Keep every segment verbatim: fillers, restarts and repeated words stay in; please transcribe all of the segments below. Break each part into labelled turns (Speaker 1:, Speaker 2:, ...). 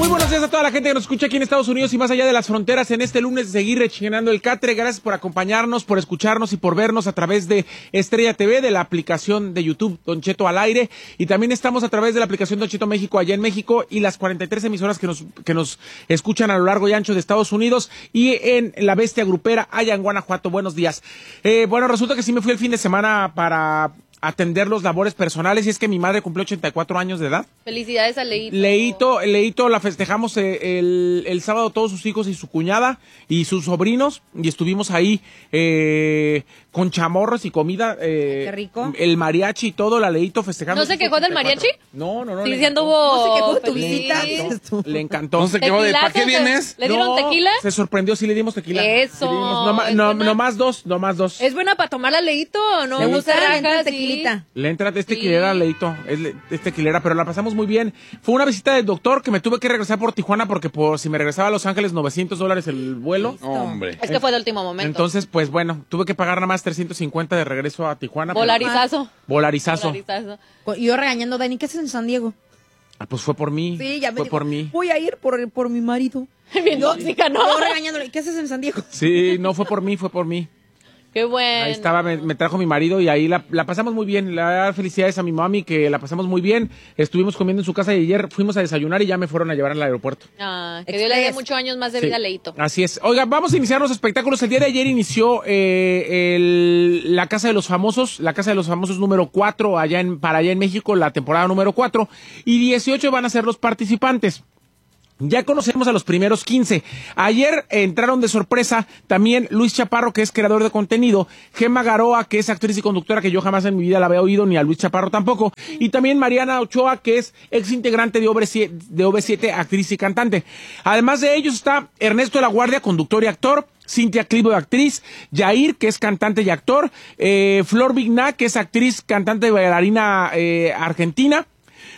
Speaker 1: Muy buenos días a toda la gente que nos escucha aquí en Estados Unidos y más allá de las fronteras en este lunes de seguir rechinando el catre. Gracias por acompañarnos, por escucharnos y por vernos a través de Estrella T V, de la aplicación de YouTube Don Cheto al aire, y también estamos a través de la aplicación Don Cheto México allá en México y las cuarenta y tres emisoras que nos que nos escuchan a lo largo y ancho de Estados Unidos y en La Bestia Grupera allá en Guanajuato. Buenos días. Eh, bueno, resulta que sí me fui el fin de semana para atender los labores personales y es que mi madre cumplió ochenta y cuatro años de edad.
Speaker 2: Felicidades a Leito.
Speaker 1: Leito, Leito la festejamos eh, el, el sábado todos sus hijos y su cuñada y sus sobrinos y estuvimos ahí eh, con chamorros y comida. Eh,
Speaker 3: Qué rico.
Speaker 1: El mariachi y todo, la Leito festejando.
Speaker 2: ¿No se quejó del mariachi?
Speaker 1: No, no, no.
Speaker 2: Sí,
Speaker 1: le
Speaker 2: diciendo
Speaker 1: encantó.
Speaker 2: hubo...
Speaker 3: No se quejó de tu
Speaker 2: feliz.
Speaker 3: visita.
Speaker 1: Le encantó.
Speaker 4: No se quejó de ¿para qué vienes?
Speaker 2: ¿Le dieron
Speaker 1: No,
Speaker 2: tequila?
Speaker 1: Se sorprendió, sí le dimos tequila.
Speaker 2: Eso,
Speaker 1: Sí le dimos, no, ma-
Speaker 2: es
Speaker 1: no,
Speaker 2: buena.
Speaker 1: no más dos, no más dos.
Speaker 2: ¿Es buena para tomar a Leito o no?
Speaker 3: ¿Le
Speaker 2: No
Speaker 3: gusta
Speaker 2: se
Speaker 3: la
Speaker 2: raja, sí.
Speaker 3: tequilita?
Speaker 1: Le entra de este
Speaker 2: Sí.
Speaker 1: tequilera, Leito, es, le- es tequilera, pero la pasamos muy bien. Fue una visita del doctor que me tuve que regresar por Tijuana porque por si me regresaba a Los Ángeles, novecientos dólares el vuelo.
Speaker 4: Hombre.
Speaker 2: Es que fue de último momento.
Speaker 1: Entonces, pues bueno, tuve que pagar nada más trescientos cincuenta de regreso a Tijuana.
Speaker 2: Volarizazo.
Speaker 1: Volarizazo.
Speaker 2: Volarizazo.
Speaker 3: Y yo regañando a Dani, ¿qué haces en San Diego?
Speaker 1: Ah, pues fue por mí.
Speaker 3: Sí, ya me
Speaker 1: Fue
Speaker 3: dijo,
Speaker 1: por mí.
Speaker 3: voy a ir por, por mi marido.
Speaker 2: Bien tóxica, ¿no?
Speaker 3: Yo regañándole, ¿qué haces en San Diego?
Speaker 1: Sí, no fue por mí, fue por mí.
Speaker 2: Qué bueno.
Speaker 1: Ahí estaba, me, me trajo mi marido y ahí la, la pasamos muy bien. Le da felicidades a mi mami que la pasamos muy bien. Estuvimos comiendo en su casa y ayer fuimos a desayunar y ya me fueron a llevar al aeropuerto.
Speaker 2: Ah, que Dios le dé
Speaker 3: Express.
Speaker 2: muchos años más de
Speaker 1: Sí,
Speaker 2: vida a Leito.
Speaker 1: así es. Oiga, vamos a iniciar los espectáculos. El día de ayer inició eh, el- la Casa de los Famosos, la Casa de los Famosos número cuatro allá en, para allá en México, la temporada número cuatro, y dieciocho van a ser los participantes. Ya conocemos a los primeros quince. Ayer entraron de sorpresa también Luis Chaparro, que es creador de contenido, Gemma Garoa, que es actriz y conductora, que yo jamás en mi vida la había oído, ni a Luis Chaparro tampoco, y también Mariana Ochoa, que es ex integrante de O V siete, de O V siete, actriz y cantante. Además de ellos está Ernesto de la Guardia, conductor y actor, Cintia Clivo, actriz, Yair, que es cantante y actor, eh, Flor Vigna, que es actriz, cantante y bailarina eh, argentina,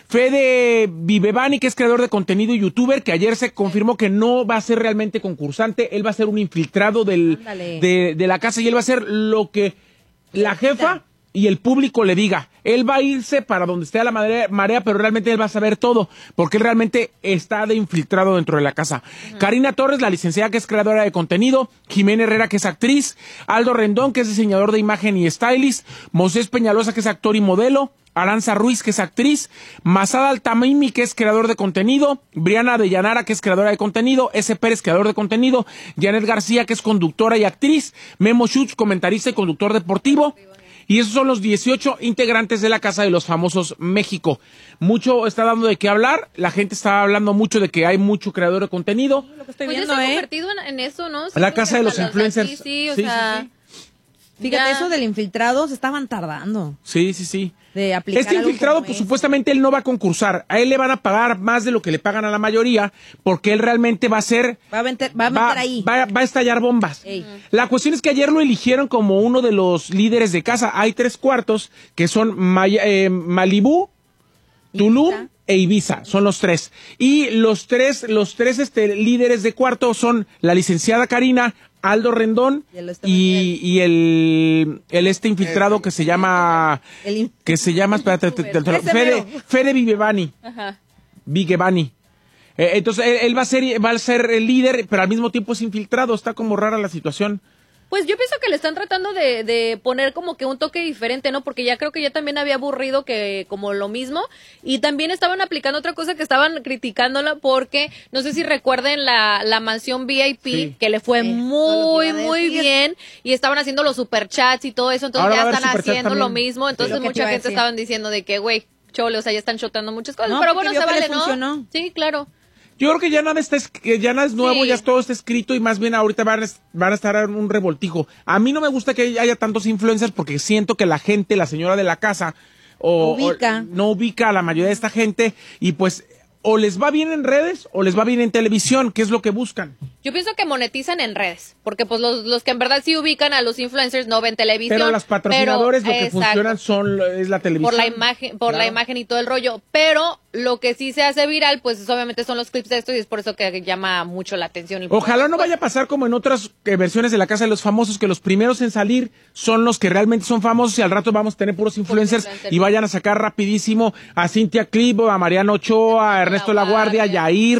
Speaker 1: Fede Vivevani, que es creador de contenido y youtuber, que ayer se confirmó que no va a ser realmente concursante, él va a ser un infiltrado del, de, de la casa y él va a hacer lo que la jefa y el público le diga. Él va a irse para donde esté la marea, marea, pero realmente él va a saber todo, porque él realmente está de infiltrado dentro de la casa. Uh-huh. Karina Torres, la licenciada que es creadora de contenido, Jimena Herrera, que es actriz, Aldo Rendón, que es diseñador de imagen y stylist, Moisés Peñalosa, que es actor y modelo, Aranza Ruiz, que es actriz, Masada Altamimi, que es creador de contenido, Briana de Llanara, que es creadora de contenido, S. Pérez, creador de contenido, Janet García, que es conductora y actriz, Memo Schutz, comentarista y conductor deportivo. Y esos son los dieciocho integrantes de la Casa de los Famosos México. Mucho está dando de qué hablar, la gente está hablando mucho de que hay mucho creador de contenido.
Speaker 3: Lo que estoy
Speaker 2: Pues ya
Speaker 3: viendo,
Speaker 2: se ha
Speaker 3: ¿eh?
Speaker 2: convertido en, en eso, ¿no?
Speaker 1: La Casa de los
Speaker 2: o sea,
Speaker 1: Influencers.
Speaker 2: Sí, sí, o
Speaker 1: Sí,
Speaker 2: sea...
Speaker 1: sí,
Speaker 3: Fíjate,
Speaker 2: ya.
Speaker 3: eso del infiltrado se estaban tardando
Speaker 1: Sí, sí, sí.
Speaker 3: de aplicar
Speaker 1: Este
Speaker 3: algo
Speaker 1: infiltrado,
Speaker 3: como
Speaker 1: pues
Speaker 3: eso.
Speaker 1: supuestamente él no va a concursar. A él le van a pagar más de lo que le pagan a la mayoría, porque él realmente va a ser...
Speaker 3: Va a meter, va a meter ahí.
Speaker 1: Va, va a estallar bombas.
Speaker 3: Ey.
Speaker 1: La cuestión es que ayer lo eligieron como uno de los líderes de casa. Hay tres cuartos que son Maya- eh, Malibú, Tulum
Speaker 3: Ibiza.
Speaker 1: e Ibiza, son los tres. Y los tres, los tres este, líderes de cuarto son la licenciada Karina, Aldo Rendón
Speaker 3: Y el este
Speaker 1: y, y el, el este infiltrado que se llama,
Speaker 3: El in-
Speaker 1: que se llama, espérate, te- te- te-
Speaker 3: Ese
Speaker 1: Fede,
Speaker 3: mero.
Speaker 1: Fede Vivevani.
Speaker 2: Ajá.
Speaker 1: Vigevani. Eh, entonces él, él va a ser va a ser el líder, pero al mismo tiempo es infiltrado. Está como rara la situación.
Speaker 2: Pues yo pienso que le están tratando de, de poner como que un toque diferente, ¿no? Porque ya creo que ya también había aburrido que como lo mismo. Y también estaban aplicando otra cosa que estaban criticándola porque, no sé si recuerden la, la mansión V I P,
Speaker 1: Sí.
Speaker 2: que le fue
Speaker 3: Sí,
Speaker 2: muy,
Speaker 3: todo lo que iba a
Speaker 2: muy
Speaker 3: decir.
Speaker 2: bien. Y estaban haciendo los superchats y todo eso. Entonces
Speaker 1: Ahora va a
Speaker 2: ya
Speaker 1: haber
Speaker 2: están
Speaker 1: superchats
Speaker 2: haciendo lo
Speaker 1: también.
Speaker 2: mismo. Entonces
Speaker 3: Lo que te
Speaker 2: mucha
Speaker 3: iba a
Speaker 2: gente
Speaker 3: decir.
Speaker 2: estaban diciendo de que, güey, chole, o sea, ya están chotando muchas cosas.
Speaker 3: No,
Speaker 2: pero
Speaker 3: porque
Speaker 2: bueno,
Speaker 3: vio
Speaker 2: se
Speaker 3: que
Speaker 2: vale,
Speaker 3: le
Speaker 2: ¿no?
Speaker 3: funcionó.
Speaker 2: Sí, claro.
Speaker 1: Yo creo que ya nada está es- que ya nada es nuevo,
Speaker 2: Sí.
Speaker 1: ya todo está escrito y más bien ahorita van a, es- van a estar en un revoltijo. A mí no me gusta que haya tantos influencers porque siento que la gente, la señora de la casa, o,
Speaker 3: Ubica.
Speaker 1: o no ubica a la mayoría de esta gente y pues o les va bien en redes o les va bien en televisión, que es lo que buscan.
Speaker 2: Yo pienso que monetizan en redes, porque pues los, los que en verdad sí ubican a los influencers no ven televisión.
Speaker 1: Pero las patrocinadores
Speaker 2: pero-
Speaker 1: lo que
Speaker 2: exacto,
Speaker 1: funcionan son es la televisión.
Speaker 2: por la imagen, por la
Speaker 1: Claro.
Speaker 2: imagen y todo el rollo, pero lo que sí se hace viral, pues es, obviamente son los clips de esto y es por eso que llama mucho la atención. Y
Speaker 1: Ojalá no
Speaker 2: pues,
Speaker 1: vaya a pasar como en otras eh, versiones de La Casa de los Famosos, que los primeros en salir son los que realmente son famosos y al rato vamos a tener puros influencers
Speaker 2: influencers.
Speaker 1: y vayan a sacar rapidísimo a Cintia Clivo, a Mariano Ochoa, a Ernesto La Guardia, a Yair.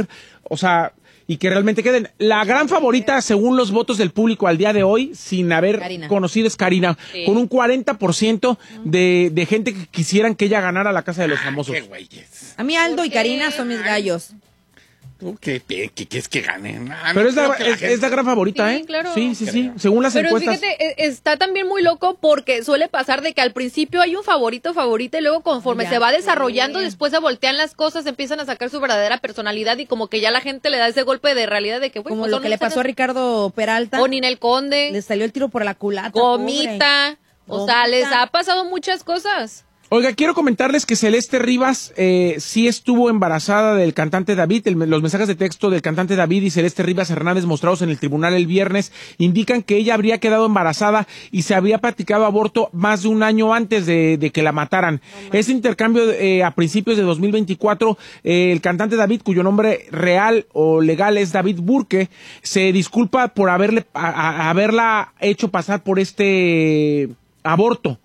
Speaker 1: o sea, y que realmente queden. La gran favorita, según los votos del público al día de hoy, sin haber
Speaker 3: Karina.
Speaker 1: conocido, es Karina,
Speaker 2: Sí.
Speaker 1: con un cuarenta por ciento de, de gente que quisieran que ella ganara la Casa de los Famosos.
Speaker 4: Qué güeyes.
Speaker 3: A mí Aldo
Speaker 2: ¿Por
Speaker 3: y
Speaker 2: qué?
Speaker 3: Karina son mis gallos.
Speaker 4: ¿Tú qué, qué, qué quieres que ganen? Ah,
Speaker 1: Pero
Speaker 4: no
Speaker 1: es la,
Speaker 4: creo que la
Speaker 1: es,
Speaker 4: gente-
Speaker 1: es la gran favorita,
Speaker 2: Sí,
Speaker 1: ¿eh?
Speaker 2: claro.
Speaker 1: Sí, sí, sí.
Speaker 4: Creo.
Speaker 1: Según las
Speaker 2: Pero
Speaker 1: encuestas.
Speaker 2: fíjate, e- está también muy loco porque suele pasar de que al principio hay un favorito, favorita y luego conforme
Speaker 3: Ya
Speaker 2: se va
Speaker 3: sé.
Speaker 2: desarrollando, después se voltean las cosas, empiezan a sacar su verdadera personalidad y como que ya la gente le da ese golpe de realidad de que, güey,
Speaker 3: Como
Speaker 2: pues
Speaker 3: lo
Speaker 2: son
Speaker 3: que le
Speaker 2: ustedes.
Speaker 3: pasó a Ricardo Peralta.
Speaker 2: O Ninel Conde,
Speaker 3: Le salió el tiro por la culata. pobre.
Speaker 2: Gomita, o sea,
Speaker 3: Gomita.
Speaker 2: les ha pasado muchas cosas.
Speaker 1: Oiga, quiero comentarles que Celeste Rivas eh, sí estuvo embarazada del cantante David. El- los mensajes de texto del cantante David y Celeste Rivas Hernández mostrados en el tribunal el viernes indican que ella habría quedado embarazada y se había practicado aborto más de un año antes de, de que la mataran. Ese intercambio eh, a principios de dos mil veinticuatro, eh, el cantante David, cuyo nombre real o legal es David Burke, se disculpa por haberle a- a- haberla hecho pasar por este aborto.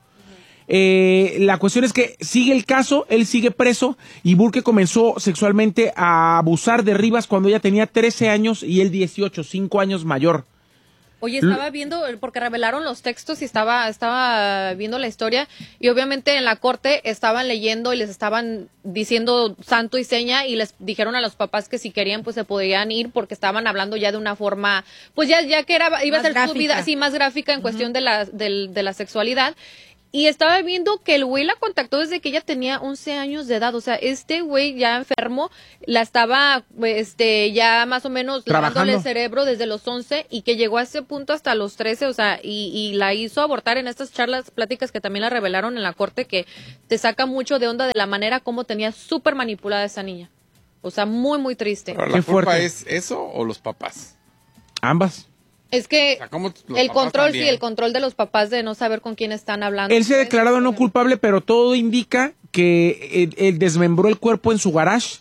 Speaker 1: Eh, la cuestión es que sigue el caso, él sigue preso y Burke comenzó sexualmente a abusar de Rivas cuando ella tenía trece años y él dieciocho, cinco años mayor.
Speaker 2: Oye, estaba viendo, porque revelaron los textos y estaba, estaba viendo la historia y obviamente en la corte estaban leyendo y les estaban diciendo santo y seña y les dijeron a los papás que si querían pues se podían ir porque estaban hablando ya de una forma, pues ya, ya que era, iba
Speaker 3: Más
Speaker 2: a ser su
Speaker 3: gráfica.
Speaker 2: vida así más gráfica en cuestión de la, del- de la sexualidad. Y estaba viendo que el güey la contactó desde que ella tenía once años de edad. O sea, este güey ya enfermo, la estaba este ya más o menos
Speaker 1: Trabajando.
Speaker 2: lavándole el cerebro desde los once y que llegó a ese punto hasta los trece. O sea, y, y la hizo abortar en estas charlas, pláticas que también la revelaron en la corte, que te saca mucho de onda de la manera como tenía súper manipulada esa niña. O sea, muy, muy triste.
Speaker 4: Pero
Speaker 1: Qué
Speaker 4: la culpa
Speaker 1: fuerte.
Speaker 4: es eso o los papás.
Speaker 1: Ambas.
Speaker 2: Es que
Speaker 4: O sea, ¿cómo los
Speaker 2: el
Speaker 4: papás
Speaker 2: control,
Speaker 4: también?
Speaker 2: sí, el control de los papás de no saber con quién están hablando.
Speaker 1: Él se ha declarado no culpable, pero todo indica que él, él desmembró el cuerpo en su garage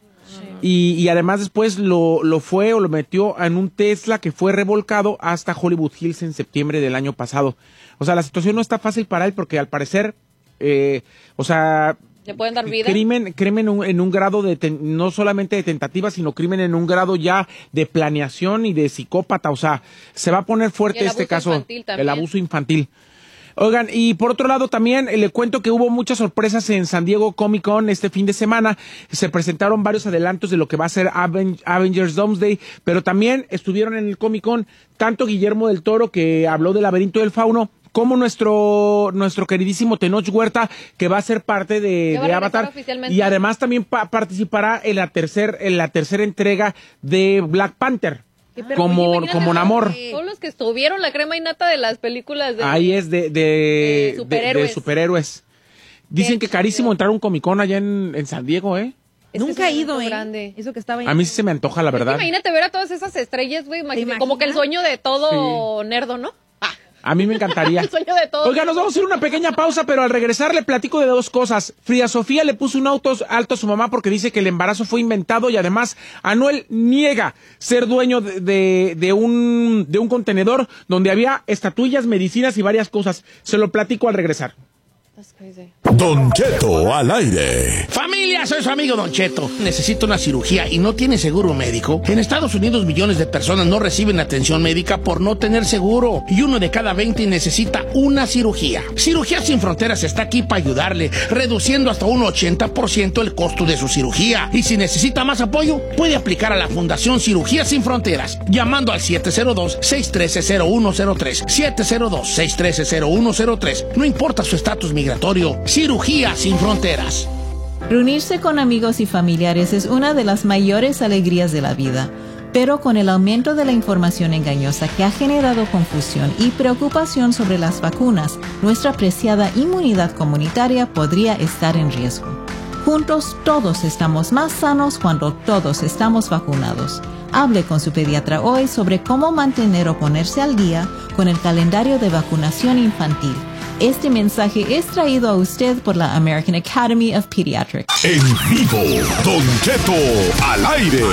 Speaker 1: y, y además después lo, lo fue o lo metió en un Tesla que fue revolcado hasta Hollywood Hills en septiembre del año pasado. O sea, la situación no está fácil para él porque al parecer, eh, o sea...
Speaker 2: ¿Le pueden dar vida?
Speaker 1: Crimen, crimen en un, en un grado de, ten- no solamente de tentativa, sino crimen en un grado ya de planeación y de psicópata. O sea, se va a poner fuerte
Speaker 2: Y el
Speaker 1: este
Speaker 2: abuso
Speaker 1: caso,
Speaker 2: infantil también.
Speaker 1: el abuso infantil. Oigan, y por otro lado también eh, le cuento que hubo muchas sorpresas en San Diego Comic Con este fin de semana. Se presentaron varios adelantos de lo que va a ser Aven- Avengers Doomsday, pero también estuvieron en el Comic Con tanto Guillermo del Toro, que habló del Laberinto del Fauno, como nuestro nuestro queridísimo Tenoch Huerta, que va a ser parte de,
Speaker 2: Ya va a
Speaker 1: de
Speaker 2: regresar
Speaker 1: Avatar,
Speaker 2: oficialmente.
Speaker 1: y además también pa- participará en la tercer en la tercera entrega de Black Panther,
Speaker 2: Sí, pero
Speaker 1: como
Speaker 2: oye, imagínate
Speaker 1: como
Speaker 2: todos-
Speaker 1: Namor.
Speaker 2: Todos los que estuvieron, la crema y nata de las películas de...
Speaker 1: Ahí es de, de,
Speaker 2: de
Speaker 1: de-
Speaker 2: superhéroes.
Speaker 1: de superhéroes. Dicen
Speaker 2: Qué
Speaker 1: que carísimo
Speaker 2: chido.
Speaker 1: entrar a un Comic Con allá en, en San Diego, ¿eh?
Speaker 2: Es que
Speaker 3: Nunca
Speaker 2: es
Speaker 3: he
Speaker 2: un
Speaker 3: ido,
Speaker 2: evento
Speaker 3: ¿eh?
Speaker 2: grande.
Speaker 3: Eso que estaba ahí.
Speaker 1: A mí sí se me antoja, la verdad.
Speaker 2: Imagínate ver a todas esas estrellas, güey. imagínate,
Speaker 3: ¿Te
Speaker 2: Como que el
Speaker 3: imaginas?
Speaker 2: sueño de todo nerdo, ¿no? Ah,
Speaker 1: A mí me encantaría.
Speaker 2: el sueño de todo.
Speaker 1: Oiga, nos vamos a ir a una pequeña pausa, pero al regresar le platico de dos cosas. Frida Sofía le puso un auto alto a su mamá porque dice que el embarazo fue inventado y además Anuel niega ser dueño de, de, de un, de un contenedor donde había estatuillas, medicinas y varias cosas. Se lo platico al regresar.
Speaker 2: That's crazy.
Speaker 5: Don Cheto al aire.
Speaker 6: Familia, soy su amigo Don Cheto. Necesito una cirugía y no tiene seguro médico. En Estados Unidos millones de personas no reciben atención médica por no tener seguro. Y uno de cada veinte necesita una cirugía. Cirugía Sin Fronteras está aquí para ayudarle, reduciendo hasta un ochenta por ciento el costo de su cirugía. Y si necesita más apoyo, puede aplicar a la Fundación Cirugía Sin Fronteras, llamando al siete cero dos, seis uno tres, cero uno cero tres. siete cero dos, seis uno tres, cero uno cero tres. No importa su estatus migratorio. Cirugía Sin Fronteras.
Speaker 7: Reunirse con amigos y familiares es una de las mayores alegrías de la vida, pero con el aumento de la información engañosa que ha generado confusión y preocupación sobre las vacunas, nuestra preciada inmunidad comunitaria podría estar en riesgo. Juntos todos estamos más sanos cuando todos estamos vacunados. Hable con su pediatra hoy sobre cómo mantener o ponerse al día con el calendario de vacunación infantil. Este mensaje es traído a usted por la American Academy of Pediatrics.
Speaker 5: En vivo, Don Cheto al aire.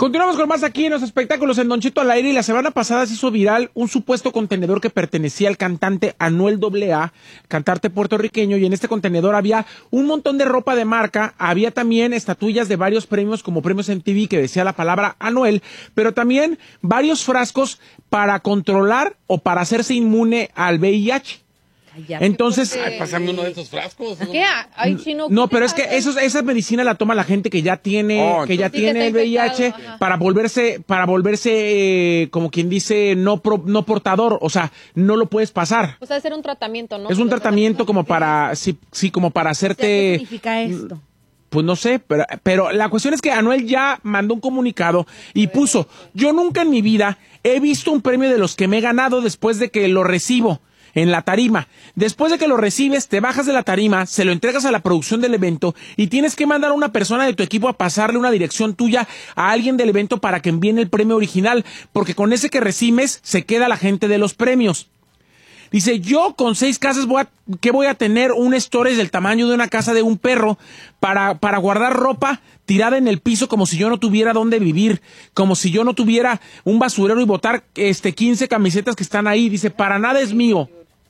Speaker 1: Continuamos con más aquí en los espectáculos en Don Cheto al aire, y la semana pasada se hizo viral un supuesto contenedor que pertenecía al cantante Anuel doble A, cantante puertorriqueño, y en este contenedor había un montón de ropa de marca, había también estatuillas de varios premios como premios M T V que decía la palabra Anuel, pero también varios frascos para controlar o para hacerse inmune al V I H.
Speaker 3: Cállate,
Speaker 1: Entonces,
Speaker 3: porque-
Speaker 4: Ay, pásame uno de esos frascos.
Speaker 2: ¿Qué? Ay, chino,
Speaker 1: no,
Speaker 2: ¿qué
Speaker 1: pero es que
Speaker 2: pasa?
Speaker 1: eso, esa medicina la toma la gente que ya tiene,
Speaker 4: Oh,
Speaker 1: que ya
Speaker 2: entonces- Sí,
Speaker 1: tiene
Speaker 2: que
Speaker 1: el
Speaker 2: está
Speaker 1: V I H
Speaker 2: infectado, ajá.
Speaker 1: para volverse, para volverse, eh, como quien dice, no pro- no portador, o sea, no lo puedes pasar.
Speaker 2: O sea, hacer un tratamiento, ¿no?
Speaker 1: Es un
Speaker 2: Porque
Speaker 1: tratamiento como para, sí, sí, como para
Speaker 3: O sea, ¿qué
Speaker 1: hacerte,
Speaker 3: significa esto?
Speaker 1: pues no sé, pero, pero la cuestión es que Anuel ya mandó un comunicado y puso, yo nunca en mi vida he visto un premio de los que me he ganado después de que lo recibo en la tarima. Después de que lo recibes, te bajas de la tarima, se lo entregas a la producción del evento y tienes que mandar a una persona de tu equipo a pasarle una dirección tuya a alguien del evento para que envíen el premio original, porque con ese que recibes se queda la gente de los premios. Dice, yo con seis casas voy a, ¿qué voy a tener? Un storage del tamaño de una casa de un perro para, para guardar ropa tirada en el piso como si yo no tuviera dónde vivir, como si yo no tuviera un basurero y botar este quince camisetas que están ahí. Dice, para nada es mío.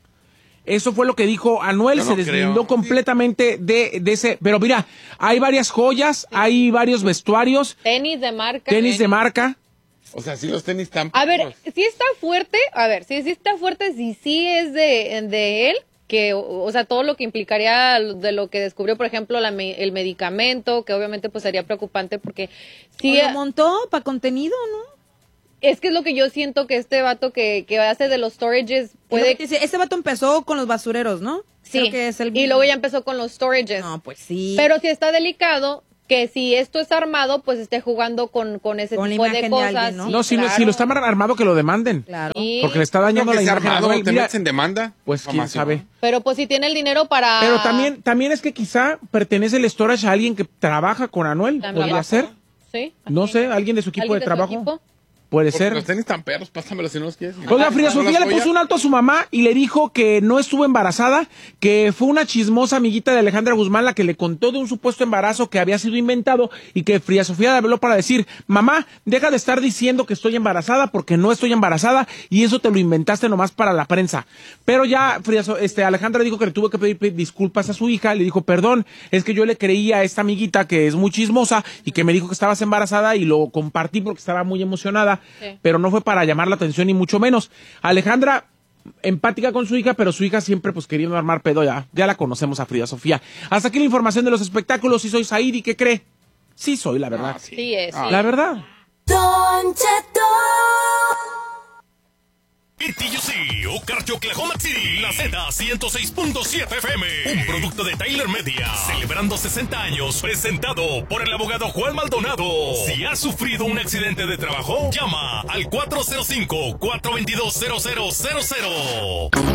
Speaker 1: Eso fue lo que dijo Anuel,
Speaker 4: Yo no
Speaker 1: se deslindó
Speaker 4: creo.
Speaker 1: completamente de, de ese... Pero mira, hay varias joyas, hay varios vestuarios,
Speaker 2: Tenis de marca.
Speaker 1: tenis de marca.
Speaker 4: O sea, sí los tenis tan
Speaker 2: A ver,
Speaker 4: perros.
Speaker 2: si está fuerte, a ver, si sí está fuerte, si sí es de, de él, que, o, o sea, todo lo que implicaría de lo que descubrió, por ejemplo, la me- el medicamento, que obviamente pues sería preocupante porque sí,
Speaker 3: ¿O lo montó para contenido, no?
Speaker 2: es que es lo que yo siento que este vato que, que hace de los storages
Speaker 3: Puede...
Speaker 2: puede...
Speaker 3: Este vato empezó con los basureros, ¿no?
Speaker 2: Sí,
Speaker 3: Creo que es el...
Speaker 2: y luego ya empezó con los storages.
Speaker 3: No, pues sí.
Speaker 2: Pero sí está delicado que si esto es armado, pues esté jugando con, con ese
Speaker 3: Con la
Speaker 2: tipo de
Speaker 3: imagen de
Speaker 2: cosas.
Speaker 3: alguien, ¿no?
Speaker 2: Sí,
Speaker 1: No, si, lo-
Speaker 2: claro.
Speaker 1: si lo está armado, que lo demanden.
Speaker 3: Claro.
Speaker 2: Sí.
Speaker 1: Porque le está dañando
Speaker 4: Creo
Speaker 1: la
Speaker 4: que sea
Speaker 1: imagen a
Speaker 4: armado,
Speaker 1: Anuel.
Speaker 4: ¿te
Speaker 1: Mira,
Speaker 4: metes en demanda?
Speaker 1: pues quién
Speaker 4: Mamá,
Speaker 1: sabe.
Speaker 4: ¿no?
Speaker 2: Pero pues si tiene el dinero para...
Speaker 1: Pero también, también es que quizá pertenece el storage a alguien que trabaja con Anuel.
Speaker 2: También
Speaker 1: Podría
Speaker 2: trabaja.
Speaker 1: ser.
Speaker 2: Sí.
Speaker 1: No
Speaker 2: así.
Speaker 1: sé, alguien de su equipo
Speaker 2: ¿Alguien
Speaker 1: de
Speaker 2: su
Speaker 1: trabajo.
Speaker 2: equipo?
Speaker 1: Puede
Speaker 4: Porque
Speaker 1: ser.
Speaker 4: los tenis tan perros, pásamelos si no los quieres.
Speaker 1: Oiga, Frida
Speaker 4: ¿No
Speaker 1: Sofía
Speaker 4: las
Speaker 1: le
Speaker 4: joyas?
Speaker 1: puso un alto a su mamá y le dijo que no estuvo embarazada, que fue una chismosa amiguita de Alejandra Guzmán la que le contó de un supuesto embarazo que había sido inventado, y que Frida Sofía le habló para decir, mamá, deja de estar diciendo que estoy embarazada porque no estoy embarazada y eso te lo inventaste nomás para la prensa. Pero ya Frida, So- este, Alejandra dijo que le tuvo que pedir, pedir disculpas a su hija, le dijo, perdón, es que yo le creía a esta amiguita que es muy chismosa y que me dijo que estabas embarazada y lo compartí porque estaba muy emocionada,
Speaker 2: Sí.
Speaker 1: pero no fue para llamar la atención ni mucho menos. Alejandra, empática con su hija, pero su hija siempre pues queriendo armar pedo, ya, ya la conocemos a Frida Sofía. Hasta aquí la información de los espectáculos. Si soy Said, ¿y qué cree? Sí soy, la verdad.
Speaker 4: Ah, sí.
Speaker 2: Sí es,
Speaker 4: Ah,
Speaker 2: sí.
Speaker 1: La verdad.
Speaker 8: Don Cheto.
Speaker 5: T T U C, Okarche, Oklahoma City, la Z ciento seis punto siete F M, un producto de Tyler Media, celebrando sesenta años, presentado por el abogado Juan Maldonado. Si has sufrido un accidente de trabajo, llama al cuatro cero cinco, cuatro dos dos, cero cero cero cero.